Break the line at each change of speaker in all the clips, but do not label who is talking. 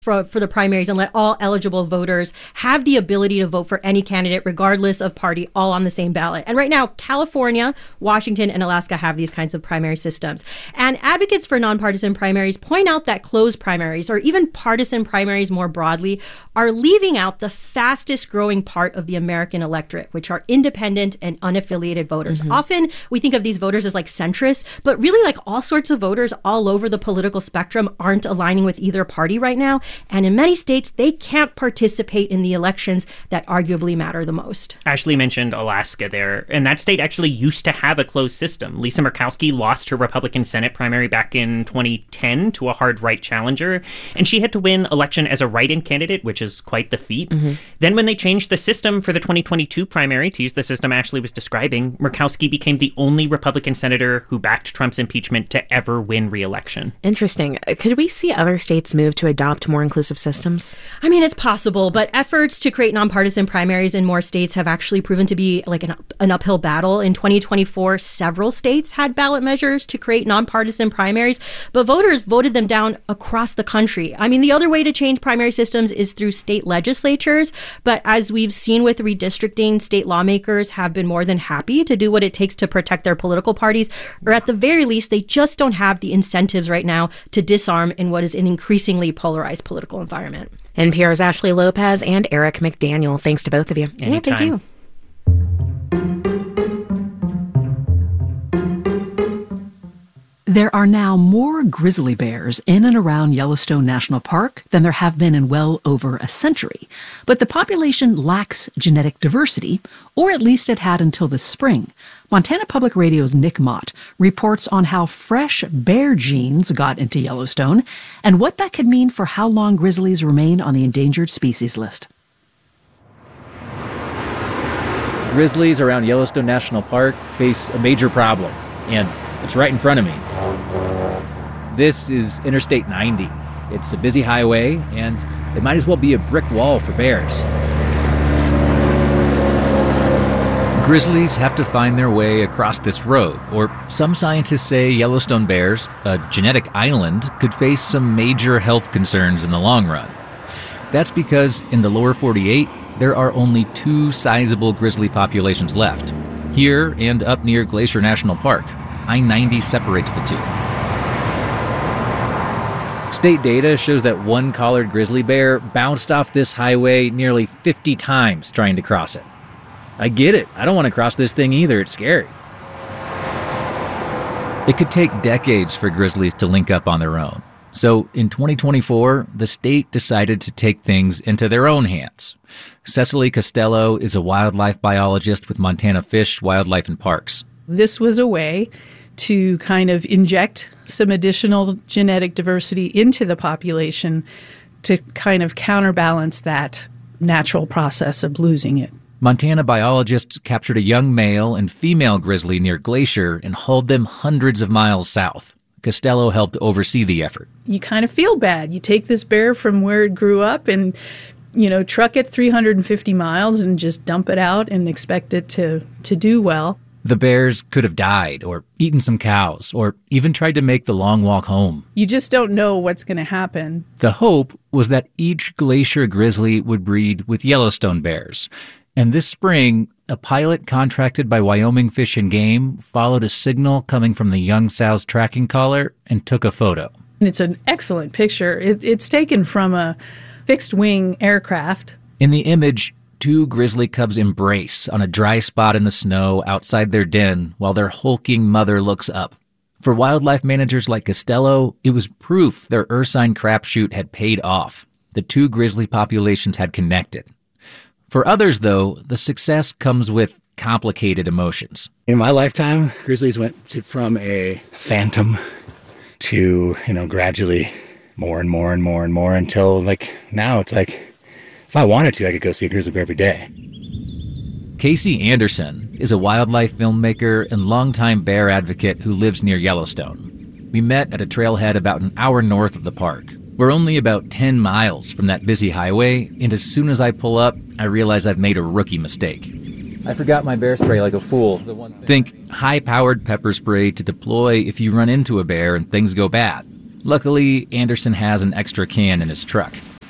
for the primaries and let all eligible voters have the ability to vote for any candidate, regardless of party, all on the same ballot. And right now, California, Washington, and Alaska have these kinds of primary systems. And advocates for nonpartisan primaries point out that closed primaries, or even partisan primaries more broadly, are leaving out the fastest growing part of the American electorate, which are independent and unaffiliated voters. Mm-hmm. Often we think of these voters as like centrists, but really like all sorts of voters all over the political spectrum aren't aligning with either party right now. And in many states, they can't participate in the elections that arguably matter the most.
Ashley mentioned Alaska there, and that state actually used to have a closed system. Lisa Murkowski lost her Republican Senate primary back in 2010 to a hard right challenger, and she had to win election as a write-in candidate, which is quite the feat. Mm-hmm. Then when they changed the system for the 2022 primary, to use the system Ashley was describing, Murkowski became the only Republican senator who backed Trump's impeachment to ever win re-election.
Interesting. Could we see other states move to adopt more inclusive systems?
I mean, it's possible, but efforts to create nonpartisan primaries in more states have actually proven to be like an uphill battle. In 2024, several states had ballot measures to create nonpartisan primaries, but voters voted them down across the country. I mean, the other way to change primary systems is through state legislatures, but as we've seen with redistricting, state lawmakers have been more than happy to do what it takes to protect their political parties, or at the very least, they just don't have the incentives right now to disarm in what is an increasingly polarized political environment.
NPR's Ashley Lopez and Eric McDaniel. Thanks to both of you.
Anytime.
Yeah, thank you.
There are now more grizzly bears in and around Yellowstone National Park than there have been in well over a century. But the population lacks genetic diversity, or at least it had until this spring. Montana Public Radio's Nick Mott reports on how fresh bear genes got into Yellowstone and what that could mean for how long grizzlies remain on the endangered species list.
Grizzlies around Yellowstone National Park face a major problem, and it's right in front of me. This is Interstate 90. It's a busy highway, and it might as well be a brick wall for bears. Grizzlies have to find their way across this road, or some scientists say Yellowstone bears, a genetic island, could face some major health concerns in the long run. That's because in the lower 48, there are only two sizable grizzly populations left, here and up near Glacier National Park. I-90 separates the two. State data shows that one collared grizzly bear bounced off this highway nearly 50 times trying to cross it. I get it. I don't want to cross this thing either. It's scary. It could take decades for grizzlies to link up on their own. So in 2024, the state decided to take things into their own hands. Cecily Costello is a wildlife biologist with Montana Fish, Wildlife and Parks.
This was a way to kind of inject some additional genetic diversity into the population to kind of counterbalance that natural process of losing it.
Montana biologists captured a young male and female grizzly near Glacier and hauled them hundreds of miles south. Costello helped oversee the effort.
You kind of feel bad. You take this bear from where it grew up and, truck it 350 miles and just dump it out and expect it to do well.
The bears could have died or eaten some cows or even tried to make the long walk home.
You just don't know what's going to happen.
The hope was that each Glacier grizzly would breed with Yellowstone bears. And this spring, a pilot contracted by Wyoming Fish and Game followed a signal coming from the young sow's tracking collar and took a photo.
It's an excellent picture. It's taken from a fixed-wing aircraft.
In the image, two grizzly cubs embrace on a dry spot in the snow outside their den while their hulking mother looks up. For wildlife managers like Costello, it was proof their ursine crapshoot had paid off. The two grizzly populations had connected. For others, though, the success comes with complicated emotions.
In my lifetime, grizzlies went from a phantom to, gradually more and more and more and more until, now it's like, if I wanted to, I could go see a grizzly bear every day.
Casey Anderson is a wildlife filmmaker and longtime bear advocate who lives near Yellowstone. We met at a trailhead about an hour north of the park. We're only about 10 miles from that busy highway, and as soon as I pull up, I realize I've made a rookie mistake. I forgot my bear spray like a fool. Think high-powered pepper spray to deploy if you run into a bear and things go bad. Luckily, Anderson has an extra can in his truck.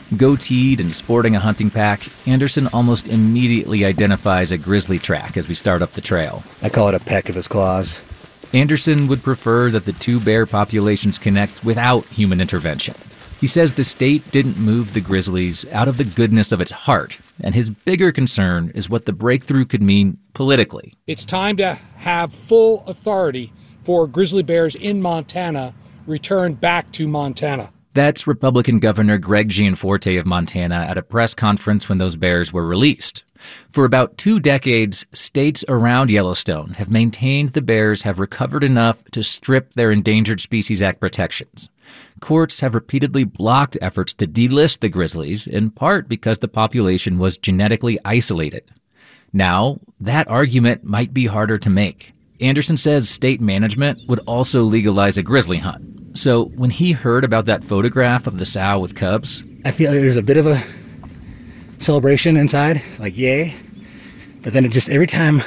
Goateed and sporting a hunting pack, Anderson almost immediately identifies a grizzly track as we start up the trail.
I call it a peck of his claws.
Anderson would prefer that the two bear populations connect without human intervention. He says the state didn't move the grizzlies out of the goodness of its heart, and his bigger concern is what the breakthrough could mean politically.
It's time to have full authority for grizzly bears in Montana returned back to Montana.
That's Republican Governor Greg Gianforte of Montana at a press conference when those bears were released. For about 2 decades, states around Yellowstone have maintained the bears have recovered enough to strip their Endangered Species Act protections. Courts have repeatedly blocked efforts to delist the grizzlies, in part because the population was genetically isolated. Now, that argument might be harder to make. Anderson says state management would also legalize a grizzly hunt. So when he heard about that photograph of the sow with cubs,
I feel like there's a bit of a celebration inside, like yay. But then it just, every time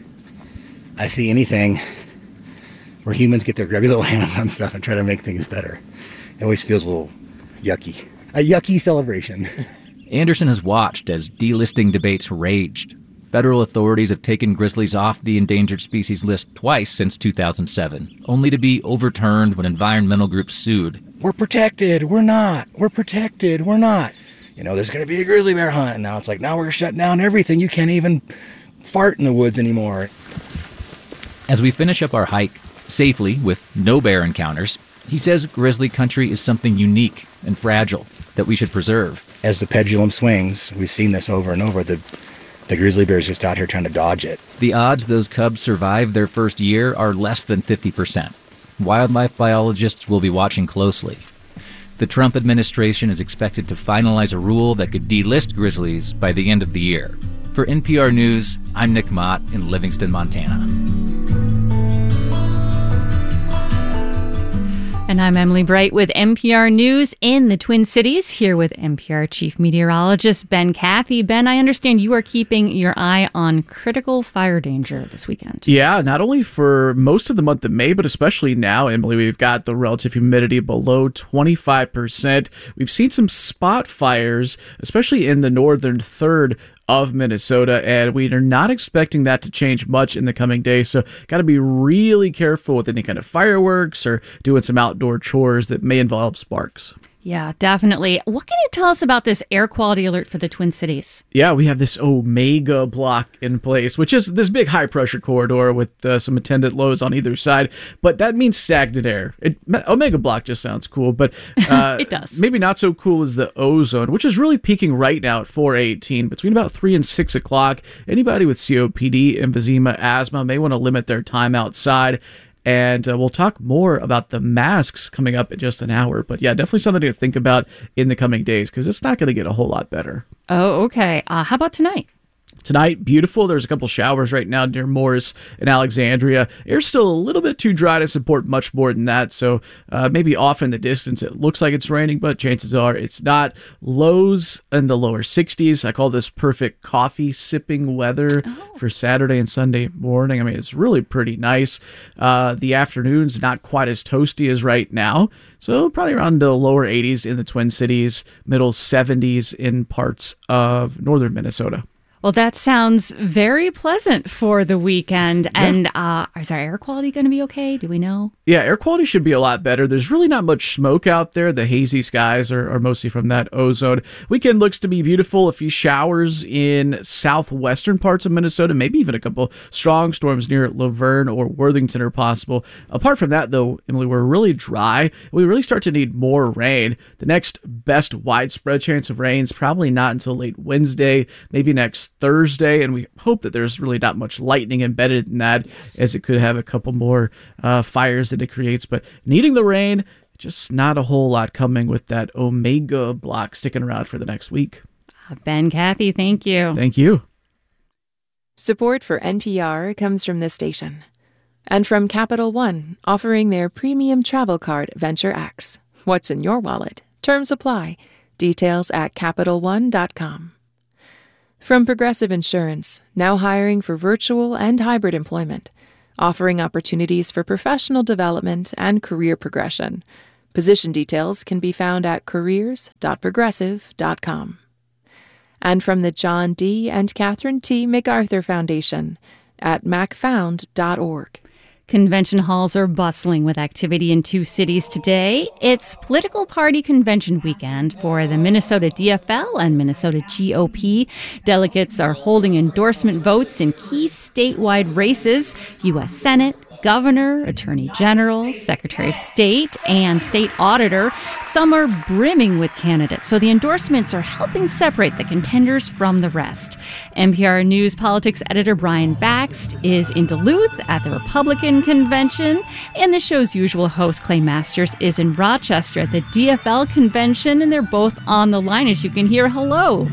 I see anything where humans get their grubby little hands on stuff and try to make things better, it always feels a little yucky. A yucky celebration.
Anderson has watched as delisting debates raged. Federal authorities have taken grizzlies off the endangered species list twice since 2007, only to be overturned when environmental groups sued.
We're protected, we're not. We're protected, we're not. You know, there's going to be a grizzly bear hunt. And now it's like, now we're going to shut down everything. You can't even fart in the woods anymore.
As we finish up our hike, safely with no bear encounters, he says grizzly country is something unique and fragile that we should preserve.
As the pendulum swings, we've seen this over and over, the grizzly bear's just out here trying to dodge it.
The odds those cubs survive their first year are less than 50%. Wildlife biologists will be watching closely. The Trump administration is expected to finalize a rule that could delist grizzlies by the end of the year. For NPR News, I'm Nick Mott in Livingston, Montana.
And I'm Emily Bright with NPR News in the Twin Cities, here with NPR Chief Meteorologist Ben Cathy. Ben, I understand you are keeping your eye on critical fire danger this weekend.
Yeah, not only for most of the month of May, but especially now, Emily, we've got the relative humidity below 25%. We've seen some spot fires, especially in the northern third of Minnesota, and we are not expecting that to change much in the coming days, so got to be really careful with any kind of fireworks or doing some outdoor chores that may involve sparks.
Yeah, definitely. What can you tell us about this air quality alert for the Twin Cities?
Yeah, we have this Omega block in place, which is this big high-pressure corridor with some attendant lows on either side, but that means stagnant air. Omega block just sounds cool, but
it does.
Maybe not so cool as the ozone, which is really peaking right now at 418. Between about 3 and 6 o'clock, anybody with COPD, emphysema, asthma may want to limit their time outside. And we'll talk more about the masks coming up in just an hour. But yeah, definitely something to think about in the coming days because it's not going to get a whole lot better.
Oh, okay. How about tonight?
Tonight, beautiful. There's a couple showers right now near Morris and Alexandria. Air's still a little bit too dry to support much more than that, so maybe off in the distance it looks like it's raining, but chances are it's not. Lows in the lower 60s. I call this perfect coffee sipping weather for Saturday and Sunday morning. I mean, it's really pretty nice. The afternoon's not quite as toasty as right now, so probably around the lower 80s in the Twin Cities, middle 70s in parts of northern Minnesota.
Well, that sounds very pleasant for the weekend. Yeah. And is our air quality going to be okay? Do we know?
Yeah, air quality should be a lot better. There's really not much smoke out there. The hazy skies are mostly from that ozone. Weekend looks to be beautiful. A few showers in southwestern parts of Minnesota, maybe even a couple strong storms near Laverne or Worthington are possible. Apart from that, though, Emily, we're really dry. We really start to need more rain. The next best widespread chance of rain is probably not until late Wednesday, maybe next Thursday, and we hope that there's really not much lightning embedded in that, as it could have a couple more fires that it creates. But needing the rain, just not a whole lot coming with that Omega block sticking around for the next week.
Ben Cathy, thank you.
Thank you.
Support for NPR comes from this station and from Capital One, offering their premium travel card Venture X. What's in your wallet? Terms apply. Details at CapitalOne.com. From Progressive Insurance, now hiring for virtual and hybrid employment, offering opportunities for professional development and career progression. Position details can be found at careers.progressive.com. And from the John D. and Catherine T. MacArthur Foundation at macfound.org.
Convention halls are bustling with activity in 2 cities today. It's political party convention weekend for the Minnesota DFL and Minnesota GOP. Delegates are holding endorsement votes in key statewide races: U.S. Senate, Governor, Attorney General, Secretary of State, and State Auditor. Some are brimming with candidates, so the endorsements are helping separate the contenders from the rest. NPR News politics editor Brian Bakst is in Duluth at the Republican convention, and the show's usual host, Clay Masters, is in Rochester at the DFL convention, and they're both on the line, as you can hear. Hello.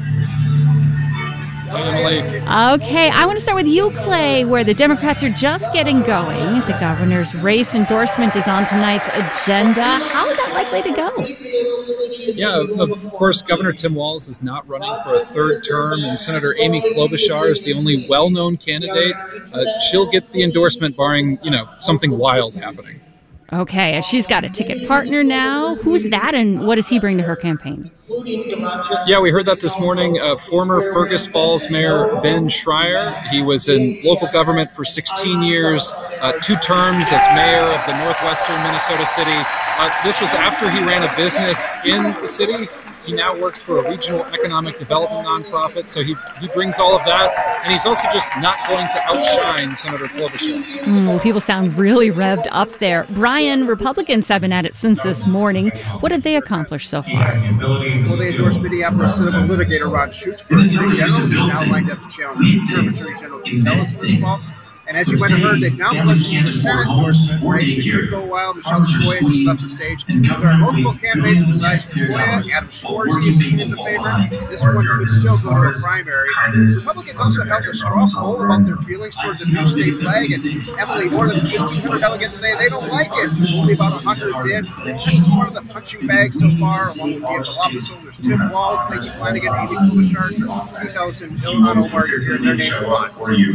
Okay, I want to start with you, Clay, where the Democrats are just getting going. The governor's race endorsement is on tonight's agenda. How is that likely to go?
Yeah, of course, Governor Tim Walz is not running for a third term, and Senator Amy Klobuchar is the only well-known candidate. She'll get the endorsement barring, something wild happening.
Okay, she's got a ticket partner now. Who's that, and what does he bring to her campaign?
Yeah, we heard that this morning. Former Fergus Falls Mayor Ben Schreier. He was in local government for 16 years, 2 terms as mayor of the northwestern Minnesota city. This was after he ran a business in the city. He now works for a regional economic development nonprofit, so he brings all of that, and he's also just not going to outshine Senator Klobuchar.
Well, people sound really revved up there. Brian, Republicans have been at it since this morning. What have they accomplished so far?
Well, they endorsed Minneapolis Senator litigator Ron Schutz for Attorney General, who's now lined up to challenge two-term Attorney General Keith Ellis this fall. And as you might have heard, they've now questioned the Senate endorsement race. It could go wild. Michelle Tafoya just left the stage. There are multiple candidates besides Tafoya. Adam Schwartz is seen as a favorite. This one could still go to a primary. Republicans also held a straw poll about their feelings towards the new state flag. And Emily, more than 1,500 delegates say they don't like it. Only about 100 did. This is one of the punching bags so far, along with DFL officer. There's Tim Walz, Peggy Flanagan, Amy Klobuchar, Keith Ellis, and Ilhan Omar. You're hearing their names a lot.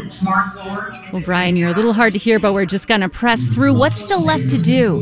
Well, Brian, you're a little hard to hear, but we're just going to press through. What's still left to do?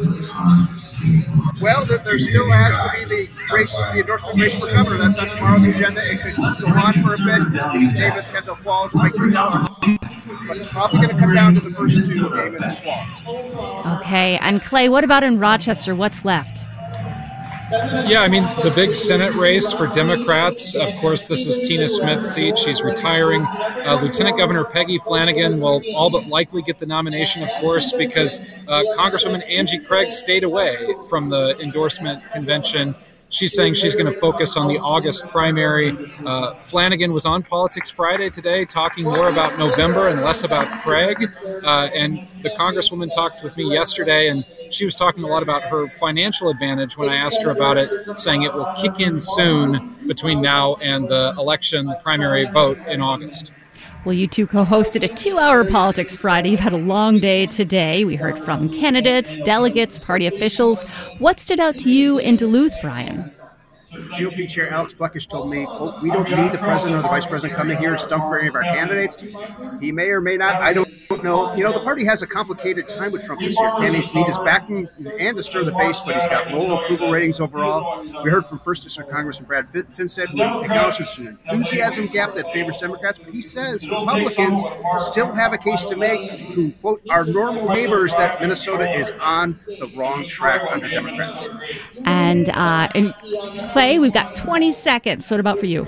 Well, there still has to be the endorsement race for governor. That's on tomorrow's agenda. It could go on for a bit. David Kendall Falls, Mike McDowell. But it's probably going to come down to the first 2, David and Falls.
Okay, and Clay, what about in Rochester? What's left?
Yeah, I mean, the big Senate race for Democrats, of course, this is Tina Smith's seat. She's retiring. Lieutenant Governor Peggy Flanagan will all but likely get the nomination, of course, because Congresswoman Angie Craig stayed away from the endorsement convention. She's saying she's going to focus on the August primary. Flanagan was on Politics Friday today talking more about November and less about Craig. And the Congresswoman talked with me yesterday, and she was talking a lot about her financial advantage when I asked her about it, saying it will kick in soon between now and the election, the primary vote in August.
Well, you two co-hosted a 2-hour Politics Friday. You've had a long day today. We heard from candidates, delegates, party officials. What stood out to you in Duluth, Brian?
GOP Chair Alex Blekish told me, quote, "We don't need the president or the vice president coming here to stump for any of our candidates. He may or may not. I don't know. The party has a complicated time with Trump this year. Candidates need his backing and to stir the base, but he's got low approval ratings overall." We heard from 1st District Congressman Brad Finstead, who acknowledges an enthusiasm gap that favors Democrats, but he says Republicans still have a case to make to, quote, "our normal neighbors that Minnesota is on the wrong track under Democrats."
And Clay, we've got 20 seconds. What about for you?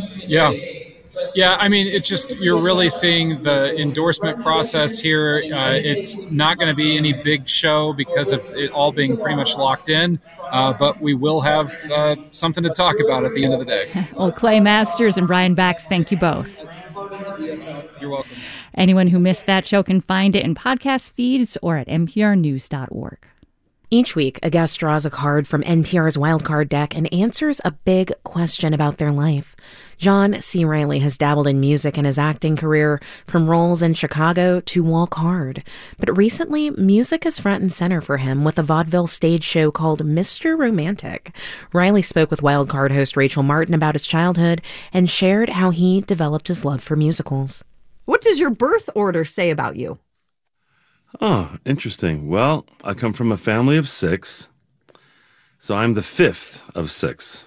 Yeah, I mean, it's just, you're really seeing the endorsement process here. It's not going to be any big show because of it all being pretty much locked in, but we will have something to talk about at the end of the day.
Well, Clay Masters and Brian Bakst, thank you both.
You're welcome.
Anyone who missed that show can find it in podcast feeds or at nprnews.org.
Each week, a guest draws a card from NPR's Wildcard deck and answers a big question about their life. John C. Reilly has dabbled in music in his acting career, from roles in Chicago to Walk Hard. But recently, music is front and center for him with a vaudeville stage show called Mr. Romantic. Reilly spoke with Wildcard host Rachel Martin about his childhood and shared how he developed his love for musicals.
What does your birth order say about you?
Oh, interesting. Well, I come from a family of 6. So I'm the fifth of 6.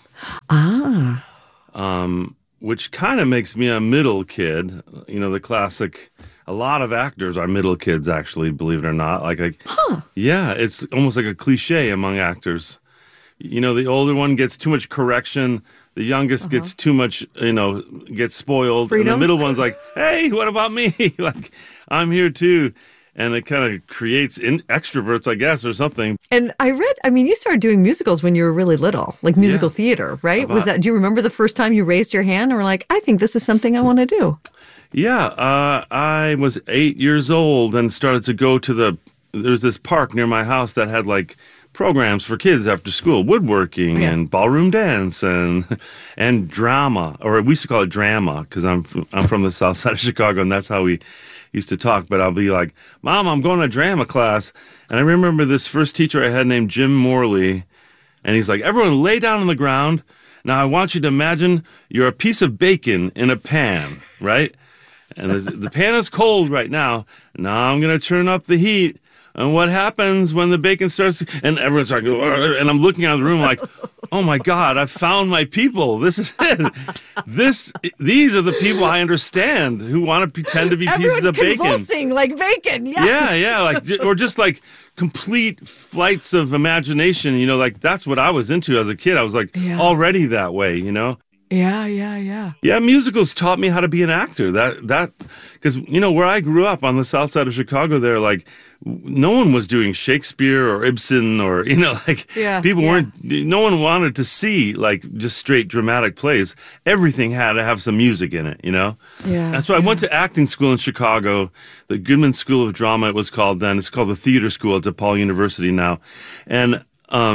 Which kind of makes me a middle kid. You know, the classic, a lot of actors are middle kids, actually, believe it or not. Yeah, it's almost like a cliche among actors. You know, the older one gets too much correction. The youngest gets too much, gets spoiled.
Freedom?
And the middle one's like, hey, what about me? Like, I'm here too. And it kind of creates extroverts, I guess, or something.
And you started doing musicals when you were really little, like musical theater, right? Do you remember the first time you raised your hand and were like, I think this is something I want to do?
Yeah, I was 8 years old and started to go to there's this park near my house that had like programs for kids after school, woodworking and ballroom dance and drama, or we used to call it drama because I'm from the south side of Chicago, and that's how we used to talk. But I'll be like, Mom, I'm going to drama class. And I remember this first teacher I had named Jim Morley, and he's like, everyone lay down on the ground. Now I want you to imagine you're a piece of bacon in a pan, right? And the pan is cold right now. Now I'm going to turn up the heat. And what happens when the bacon starts and everyone's like, and I'm looking out of the room like, oh my God, I've found my people. This is it. These are the people I understand who want to pretend to be pieces of bacon.
Convulsing like bacon, yes.
Yeah, or just like complete flights of imagination, like that's what I was into as a kid. I was like already that way,
Yeah.
Yeah, musicals taught me how to be an actor. That because where I grew up on the south side of Chicago, there like no one was doing Shakespeare or Ibsen or people weren't. No one wanted to see like just straight dramatic plays. Everything had to have some music in it, Yeah. And so I went to acting school in Chicago, the Goodman School of Drama. It was called then. It's called the Theater School at DePaul University now, and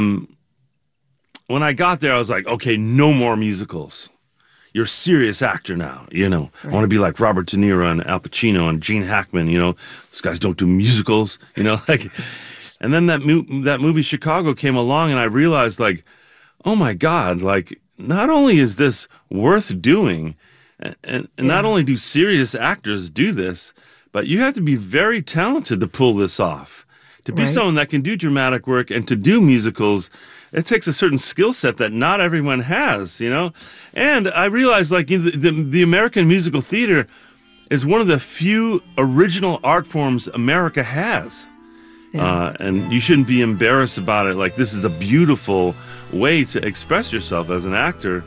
when I got there, I was like, okay, no more musicals. You're a serious actor now, Right. I want to be like Robert De Niro and Al Pacino and Gene Hackman, These guys don't do musicals, And then that movie Chicago came along, and I realized, like, oh my God, like, not only is this worth doing, and not only do serious actors do this, but you have to be very talented to pull this off. To be someone that can do dramatic work and to do musicals, it takes a certain skill set that not everyone has, And I realized, like, the American musical theater is one of the few original art forms America has. Yeah. And you shouldn't be embarrassed about it. Like, this is a beautiful way to express yourself as an actor.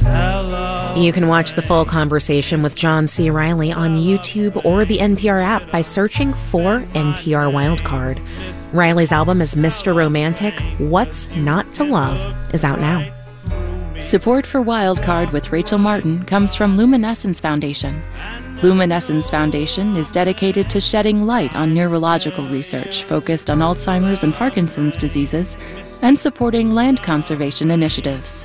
You can watch the full conversation with John C. Reilly on YouTube or the NPR app by searching for NPR Wildcard. Reilly's album is Mr. Romantic. What's Not to Love is out now.
Support for Wildcard with Rachel Martin comes from Luminescence Foundation. Luminescence Foundation is dedicated to shedding light on neurological research focused on Alzheimer's and Parkinson's diseases and supporting land conservation initiatives.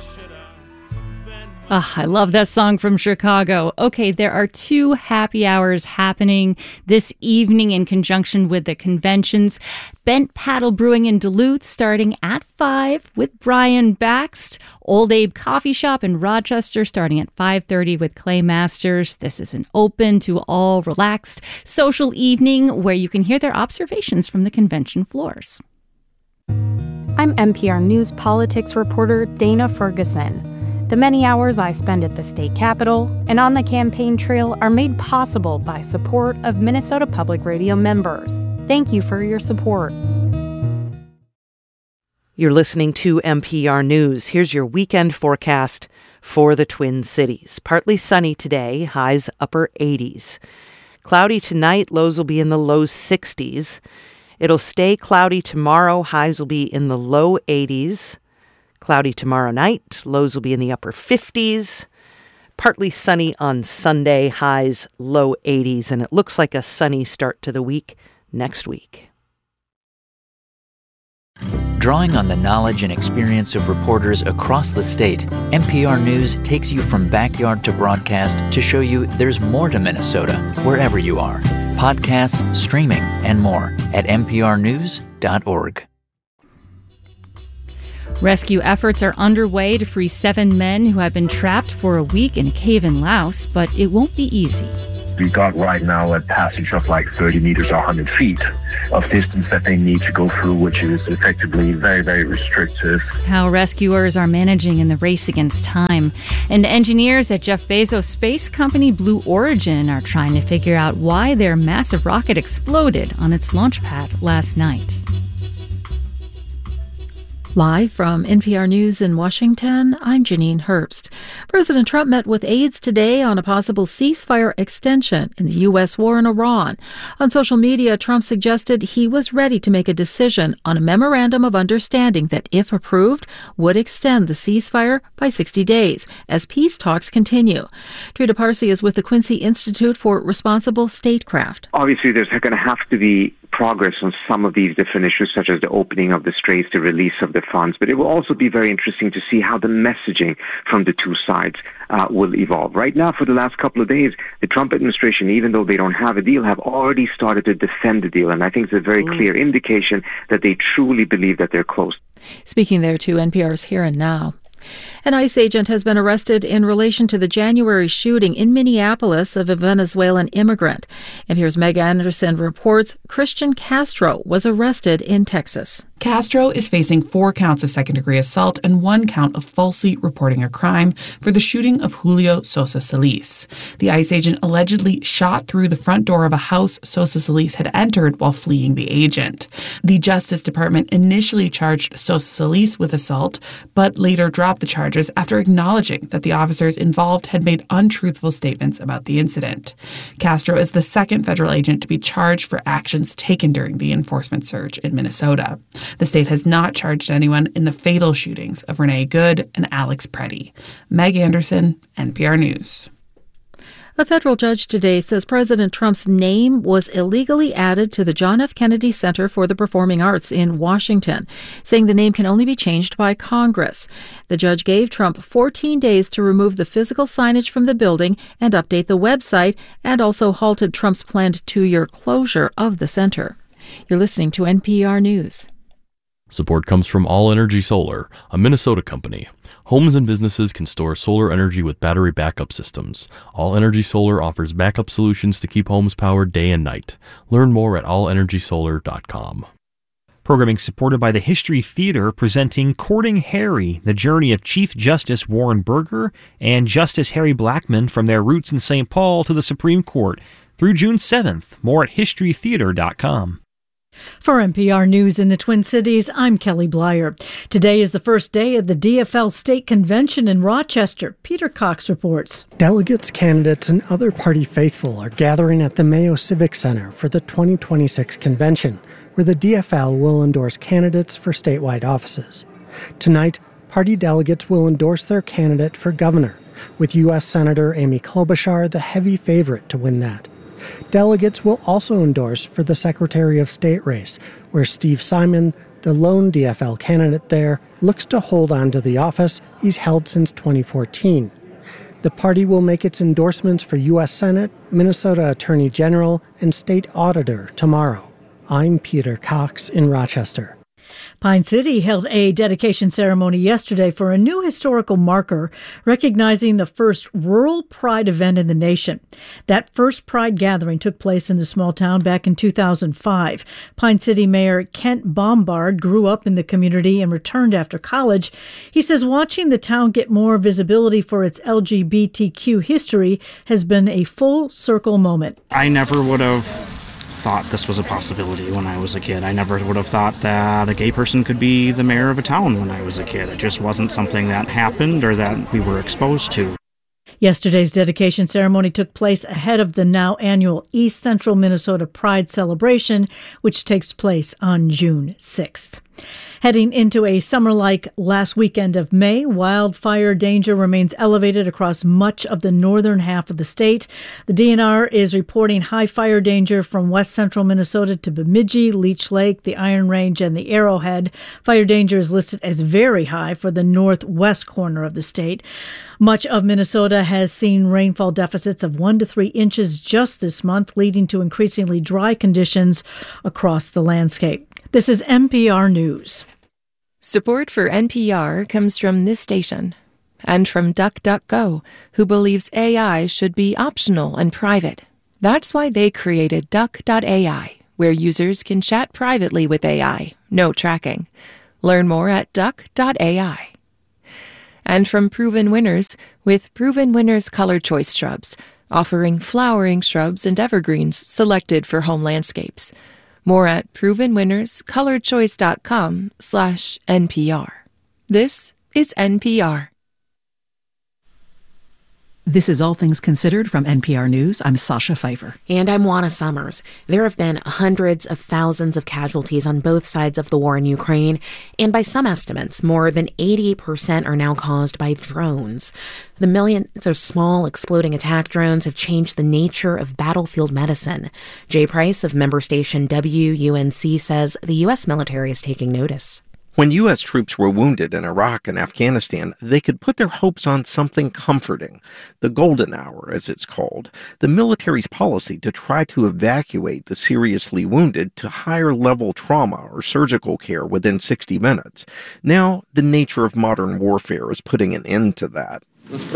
I love that song from Chicago. Okay, there are 2 happy hours happening this evening in conjunction with the conventions. Bent Paddle Brewing in Duluth starting at 5 with Brian Baxt. Old Abe Coffee Shop in Rochester starting at 5:30 with Clay Masters. This is an open to all relaxed social evening where you can hear their observations from the convention floors.
I'm NPR News politics reporter Dana Ferguson. The many hours I spend at the state capitol and on the campaign trail are made possible by support of Minnesota Public Radio members. Thank you for your support.
You're listening to NPR News. Here's your weekend forecast for the Twin Cities. Partly sunny today, highs upper 80s. Cloudy tonight, lows will be in the low 60s. It'll stay cloudy tomorrow, highs will be in the low 80s. Cloudy tomorrow night, lows will be in the upper 50s. Partly sunny on Sunday, highs low 80s, and it looks like a sunny start to the week next week.
Drawing on the knowledge and experience of reporters across the state, NPR News takes you from backyard to broadcast to show you there's more to Minnesota wherever you are. Podcasts, streaming, and more at nprnews.org.
Rescue efforts are underway to free 7 men who have been trapped for a week in a cave in Laos, but it won't be easy.
We got right now a passage of like 30 meters or 100 feet of distance that they need to go through, which is effectively very, very restrictive.
How rescuers are managing in the race against time. And engineers at Jeff Bezos' space company Blue Origin are trying to figure out why their massive rocket exploded on its launch pad last night.
Live from NPR News in Washington, I'm Janine Herbst. President Trump met with aides today on a possible ceasefire extension in the U.S. war in Iran. On social media, Trump suggested he was ready to make a decision on a memorandum of understanding that, if approved, would extend the ceasefire by 60 days as peace talks continue. Trita Parsi is with the Quincy Institute for Responsible Statecraft.
Obviously, there's going to have to be progress on some of these different issues, such as the opening of the straits, the release of the funds. But it will also be very interesting to see how the messaging from the two sides will evolve. Right now, for the last couple of days, the Trump administration, even though they don't have a deal, have already started to defend the deal. And I think it's a very clear indication that they truly believe that they're close.
Speaking there to NPR's Here and Now. An ICE agent has been arrested in relation to the January shooting in Minneapolis of a Venezuelan immigrant. NPR's Meg Anderson reports Christian Castro was arrested in Texas.
Castro is facing 4 counts of second-degree assault and 1 count of falsely reporting a crime for the shooting of Julio Sosa Solis. The ICE agent allegedly shot through the front door of a house Sosa Solis had entered while fleeing the agent. The Justice Department initially charged Sosa Solis with assault, but later dropped the charges after acknowledging that the officers involved had made untruthful statements about the incident. Castro is the second federal agent to be charged for actions taken during the enforcement surge in Minnesota. The state has not charged anyone in the fatal shootings of Renee Good and Alex Preddy. Meg Anderson, NPR News.
A federal judge today says President Trump's name was illegally added to the John F. Kennedy Center for the Performing Arts in Washington, saying the name can only be changed by Congress. The judge gave Trump 14 days to remove the physical signage from the building and update the website, and also halted Trump's planned 2-year closure of the center. You're listening to NPR News.
Support comes from All Energy Solar, a Minnesota company. Homes and businesses can store solar energy with battery backup systems. All Energy Solar offers backup solutions to keep homes powered day and night. Learn more at allenergysolar.com.
Programming supported by the History Theater, presenting Courting Harry, the journey of Chief Justice Warren Burger and Justice Harry Blackmun from their roots in St. Paul to the Supreme Court through June 7th. More at historytheater.com.
For NPR News in the Twin Cities, I'm Kelly Blyer. Today is the first day of the DFL State Convention in Rochester. Peter Cox reports.
Delegates, candidates, and other party faithful are gathering at the Mayo Civic Center for the 2026 convention, where the DFL will endorse candidates for statewide offices. Tonight, party delegates will endorse their candidate for governor, with U.S. Senator Amy Klobuchar the heavy favorite to win that. Delegates will also endorse for the Secretary of State race, where Steve Simon, the lone DFL candidate there, looks to hold on to the office he's held since 2014. The party will make its endorsements for U.S. Senate, Minnesota Attorney General, and State Auditor tomorrow. I'm Peter Cox in Rochester.
Pine City held a dedication ceremony yesterday for a new historical marker recognizing the first rural pride event in the nation. That first pride gathering took place in the small town back in 2005. Pine City Mayor Kent Bombard grew up in the community and returned after college. He says watching the town get more visibility for its LGBTQ history has been a full circle moment.
I never would have thought this was a possibility when I was a kid. I never would have thought that a gay person could be the mayor of a town when I was a kid. It just wasn't something that happened or that we were exposed to.
Yesterday's dedication ceremony took place ahead of the now annual East Central Minnesota Pride celebration, which takes place on June 6th. Heading into a summer-like last weekend of May, wildfire danger remains elevated across much of the northern half of the state. The DNR is reporting high fire danger from west central Minnesota to Bemidji, Leech Lake, the Iron Range, and the Arrowhead. Fire danger is listed as very high for the northwest corner of the state. Much of Minnesota has seen rainfall deficits of 1 to 3 inches just this month, leading to increasingly dry conditions across the landscape. This is NPR News.
Support for NPR comes from this station and from DuckDuckGo, who believes AI should be optional and private. That's why they created Duck.ai, where users can chat privately with AI, no tracking. Learn more at Duck.ai. And from Proven Winners, with Proven Winners Color Choice Shrubs, offering flowering shrubs and evergreens selected for home landscapes. More at provenwinnerscolorchoice.com/NPR. This is NPR.
This is All Things Considered from NPR News. I'm Sasha Pfeiffer.
And I'm Juana Summers. There have been hundreds of thousands of casualties on both sides of the war in Ukraine, and by some estimates, more than 80% are now caused by drones. The millions of small exploding attack drones have changed the nature of battlefield medicine. Jay Price of member station WUNC says the U.S. military is taking notice.
When U.S. troops were wounded in Iraq and Afghanistan, they could put their hopes on something comforting, the golden hour, as it's called, the military's policy to try to evacuate the seriously wounded to higher-level trauma or surgical care within 60 minutes. Now, the nature of modern warfare is putting an end to that.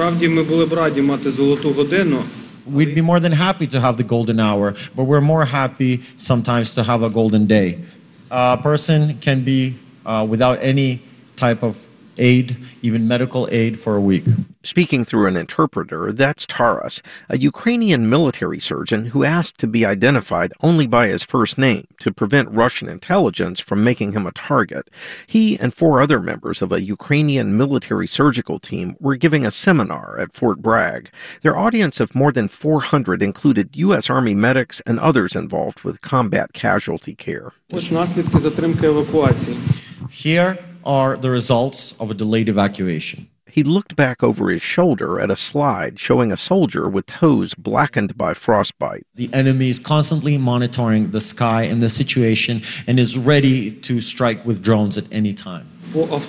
We'd be more than happy to have the golden hour, but we're more happy sometimes to have a golden day. A person can be without any type of aid, even medical aid, for a week.
Speaking through an interpreter, that's Taras, a Ukrainian military surgeon who asked to be identified only by his first name to prevent Russian intelligence from making him a target. He and 4 other members of a Ukrainian military surgical team were giving a seminar at Fort Bragg. Their audience of more than 400 included U.S. Army medics and others involved with combat casualty care.
Here are the results of a delayed evacuation.
He looked back over his shoulder at a slide showing a soldier with toes blackened by frostbite.
The enemy is constantly monitoring the sky and the situation and is ready to strike with drones at any time. To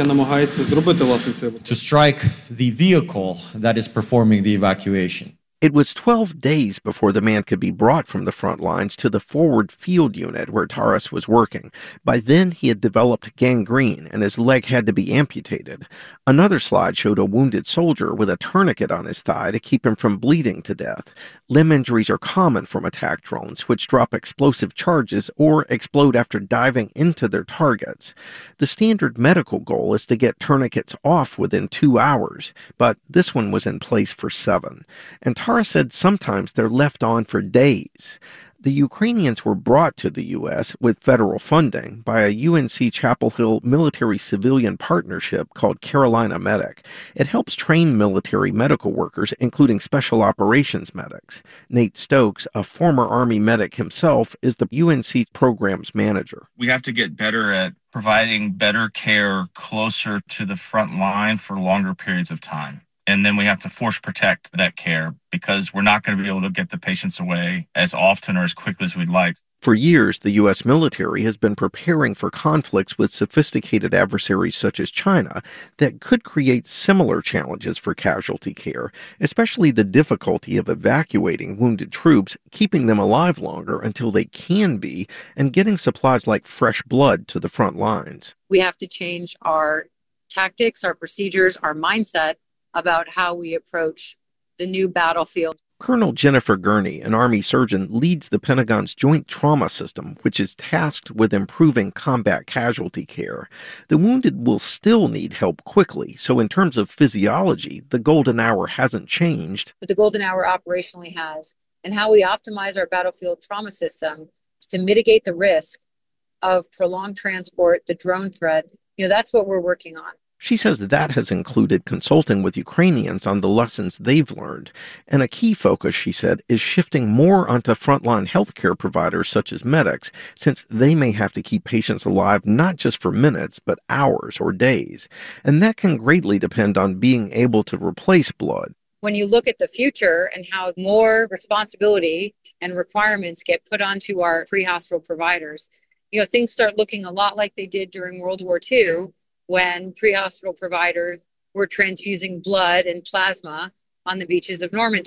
strike the vehicle that is performing the evacuation.
It was 12 days before the man could be brought from the front lines to the forward field unit where Taras was working. By then, he had developed gangrene and his leg had to be amputated. Another slide showed a wounded soldier with a tourniquet on his thigh to keep him from bleeding to death. Limb injuries are common from attack drones, which drop explosive charges or explode after diving into their targets. The standard medical goal is to get tourniquets off within 2 hours, but this one was in place for 7. And Taras said sometimes they're left on for days. The Ukrainians were brought to the U.S. with federal funding by a UNC Chapel Hill military-civilian partnership called Carolina Medic. It helps train military medical workers, including special operations medics. Nate Stokes, a former Army medic himself, is the UNC program's manager.
We have to get better at providing better care closer to the front line for longer periods of time. And then we have to force protect that care because we're not going to be able to get the patients away as often or as quickly as we'd like.
For years, the U.S. military has been preparing for conflicts with sophisticated adversaries such as China that could create similar challenges for casualty care, especially the difficulty of evacuating wounded troops, keeping them alive longer until they can be, and getting supplies like fresh blood to the front lines.
We have to change our tactics, our procedures, our mindset about how we approach the new battlefield.
Colonel Jennifer Gurney, an Army surgeon, leads the Pentagon's Joint Trauma System, which is tasked with improving combat casualty care. The wounded will still need help quickly, so in terms of physiology, the golden hour hasn't changed.
But the golden hour operationally has, and how we optimize our battlefield trauma system to mitigate the risk of prolonged transport, the drone threat, that's what we're working on.
She says that has included consulting with Ukrainians on the lessons they've learned. And a key focus, she said, is shifting more onto frontline healthcare providers such as medics, since they may have to keep patients alive not just for minutes, but hours or days. And that can greatly depend on being able to replace blood.
When you look at the future and how more responsibility and requirements get put onto our pre-hospital providers, things start looking a lot like they did during World War II, when pre-hospital providers were transfusing blood and plasma on the beaches of Normandy.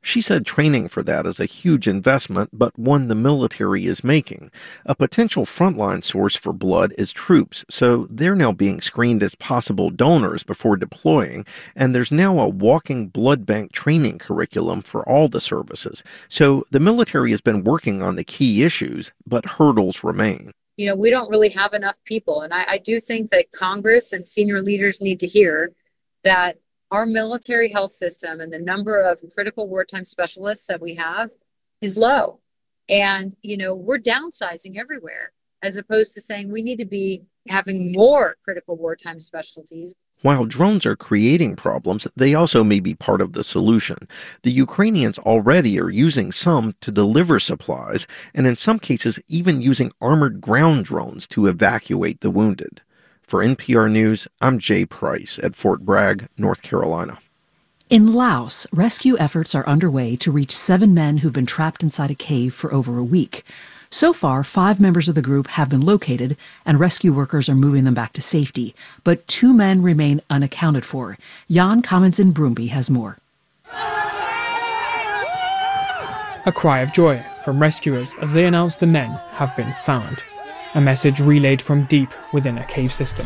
She said training for that is a huge investment, but one the military is making. A potential frontline source for blood is troops, so they're now being screened as possible donors before deploying, and there's now a walking blood bank training curriculum for all the services. So the military has been working on the key issues, but hurdles remain.
We don't really have enough people, and I do think that Congress and senior leaders need to hear that our military health system and the number of critical wartime specialists that we have is low. And, we're downsizing everywhere, as opposed to saying we need to be having more critical wartime specialties.
While drones are creating problems, they also may be part of the solution. The Ukrainians already are using some to deliver supplies, and in some cases even using armored ground drones to evacuate the wounded. For NPR News, I'm Jay Price at Fort Bragg, North Carolina.
In Laos, rescue efforts are underway to reach 7 men who've been trapped inside a cave for over a week. So far, 5 members of the group have been located, and rescue workers are moving them back to safety. But 2 men remain unaccounted for. Jan Kamenzin-Brumby has more.
A cry of joy from rescuers as they announce the men have been found. A message relayed from deep within a cave system.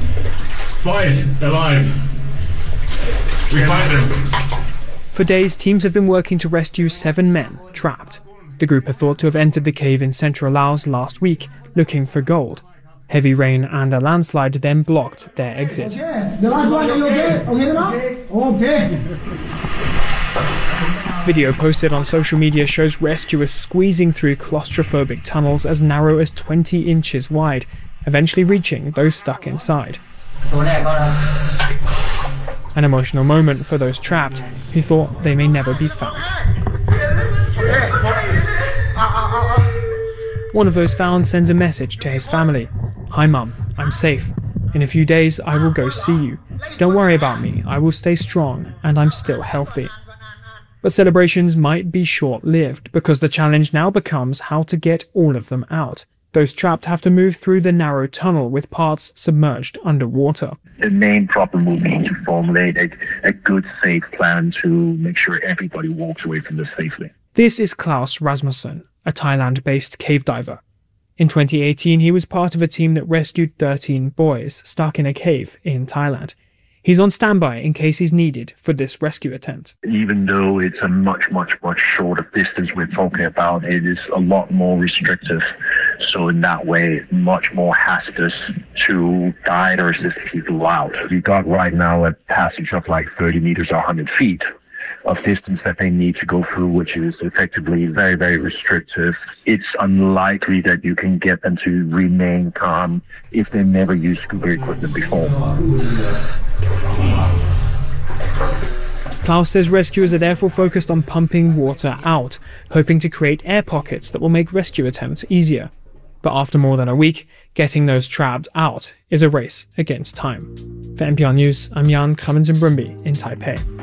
5 alive. We find them.
For days, teams have been working to rescue 7 men trapped. The group are thought to have entered the cave in central Laos last week, looking for gold. Heavy rain and a landslide then blocked their exit.
The last one, okay?
Video posted on social media shows rescuers squeezing through claustrophobic tunnels as narrow as 20 inches wide, eventually reaching those stuck inside. An emotional moment for those trapped who thought they may never be found. One of those found sends a message to his family. "Hi Mum, I'm safe. In a few days I will go see you. Don't worry about me, I will stay strong and I'm still healthy." But celebrations might be short-lived because the challenge now becomes how to get all of them out. Those trapped have to move through the narrow tunnel with parts submerged underwater.
The main problem will be to formulate a good, safe plan to make sure everybody walks away from this safely.
This is Klaus Rasmussen, a Thailand-based cave diver. In 2018, he was part of a team that rescued 13 boys stuck in a cave in Thailand. He's on standby in case he's needed for this rescue attempt.
Even though it's a much shorter distance we're talking about, it is a lot more restrictive. So in that way, much more hazardous to guide or assist people out. We got right now a passage of like 30 meters or 100 feet of distance that they need to go through, which is effectively very restrictive. It's unlikely that you can get them to remain calm if they've never used scuba equipment before.
Klaus says rescuers are therefore focused on pumping water out, hoping to create air pockets that will make rescue attempts easier. But after more than a week, getting those trapped out is a race against time. For NPR News, I'm Jan Kamenzin-Brumby in Taipei.